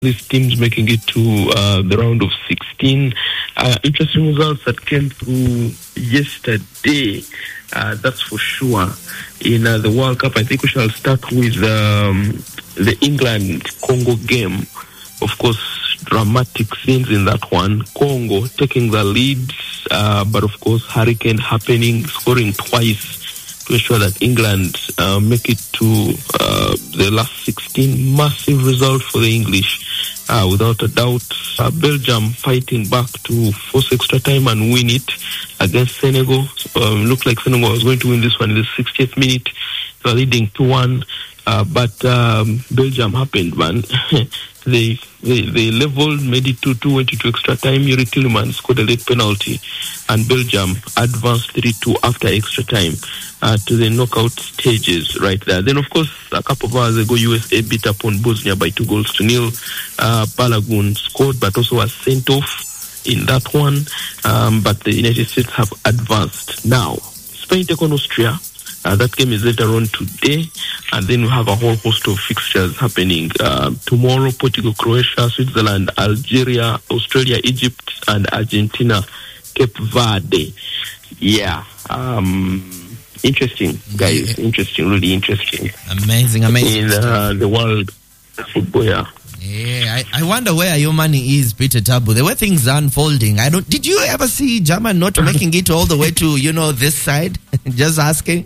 these teams making it to the round of 16. Interesting results that came through yesterday, that's for sure. In the World Cup, I think we shall start with the England-Congo game. Of course, dramatic scenes in that one. Congo taking the lead, but of course, hurricane happening, scoring twice to ensure that England make it to the last 16. Massive result for the English, without a doubt. Belgium fighting back to force extra time and win it against Senegal. Looked like Senegal was going to win this one in the 60th minute. They were leading 2-1, but Belgium happened, man. They leveled, made it 2-2, went into extra time. Yuri Tillman scored a late penalty, and Belgium advanced 3-2 after extra time to the knockout stages right there. Then, of course, a couple of hours ago, USA beat up on Bosnia by 2-0. Balogun scored, but also was sent off in that one. But the United States have advanced. Now, Spain take on Austria. That game is later on today, and then we have a whole host of fixtures happening tomorrow. Portugal, Croatia, Switzerland, Algeria, Australia, Egypt, and Argentina, Cape Verde. Yeah, interesting, guys. Interesting, really interesting. Amazing. In the world football, yeah. Yeah, I wonder where your money is, Peter Tabu. The way things are unfolding. Did you ever see German not making it all the way to, this side? Just asking.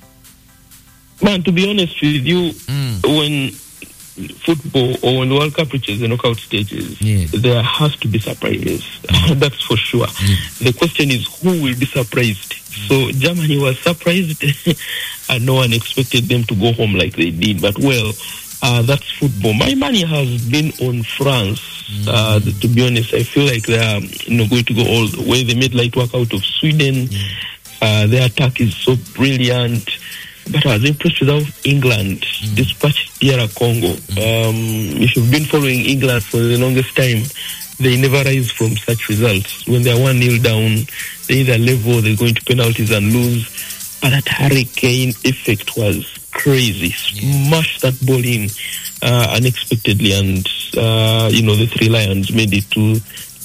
Man, to be honest with you, when football or when the World Cup reaches the knockout stages, there has to be surprises. That's for sure. The question is, who will be surprised? So Germany was surprised, and no one expected them to go home like they did. But well, that's football. My money has been on France. To be honest, I feel like they are going to go all the way. They made light work out of Sweden. Their attack is so brilliant. But I was impressed with England dispatched DR Congo. If you've been following England for the longest time, they never rise from such results. When they're 1-0 down, they either level, they go into penalties and lose. But that hurricane effect was crazy. Smashed that ball in unexpectedly, and the Three Lions made it to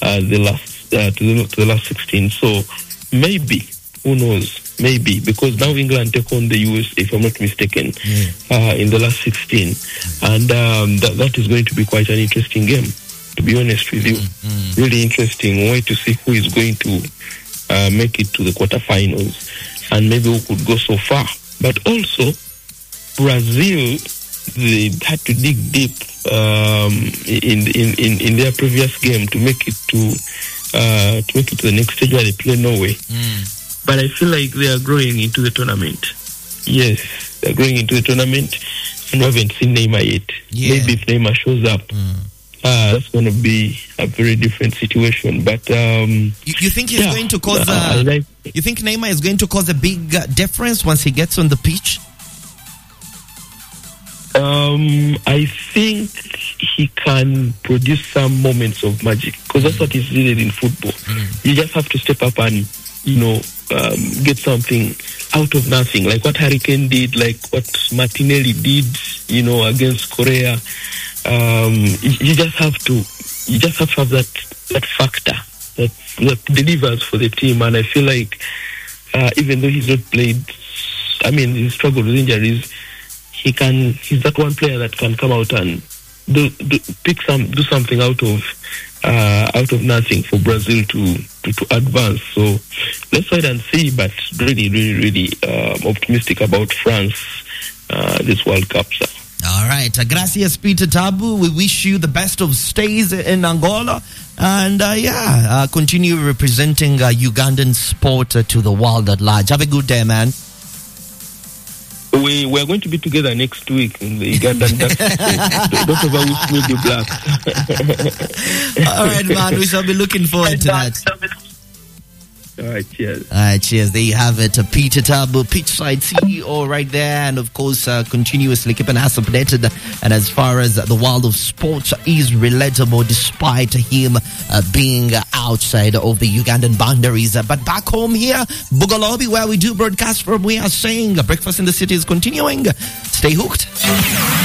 the last 16. So maybe, who knows? Maybe, because now England take on the US, if I'm not mistaken, in the last 16. And that is going to be quite an interesting game, to be honest with you. Really interesting. Wait to see who is going to make it to the quarterfinals, and maybe who could go so far. But also, Brazil, they had to dig deep in their previous game to make it to the next stage where they play Norway. But I feel like they are growing into the tournament. Yes, they're growing into the tournament, and we haven't seen Neymar yet. Maybe if Neymar shows up, that's going to be a very different situation. But you think he's going to cause you think Neymar is going to cause a big difference once he gets on the pitch? I think he can produce some moments of magic, because that's what is needed in football. You just have to step up and get something out of nothing, like what Hurricane did, like what Martinelli did, against Korea. You just have to have that factor that delivers for the team. And I feel like even though he's not played, he struggled with injuries, he's that one player that can come out and do something out of nothing for Brazil to advance. So let's wait and see, but really, really, really optimistic about France this World Cup, sir. All right. Gracias, Peter Tabu. We wish you the best of stays in Angola, and continue representing Ugandan sport to the world at large. Have a good day, man. We're going to be together next week in the Ugandan Ducks. Don't overlook me, the Blacks. All right, man. We shall be looking forward to that. All right, cheers. All right, cheers. There you have it. Peter Tabu, Pitchside CEO right there. And of course, continuously keeping us updated. And as far as the world of sports is relatable, despite him being outside of the Ugandan boundaries. But back home here, Bugalobi, where we do broadcast from, we are saying Breakfast in the City is continuing. Stay hooked.